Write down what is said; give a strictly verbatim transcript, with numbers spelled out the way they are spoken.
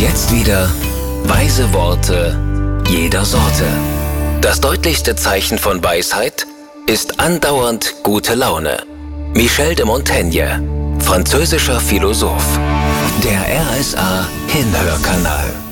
jetzt wieder weise Worte jeder Sorte. Das deutlichste Zeichen von Weisheit ist andauernd gute Laune. Michel de Montaigne, französischer Philosoph. Der R S A Hinhörkanal.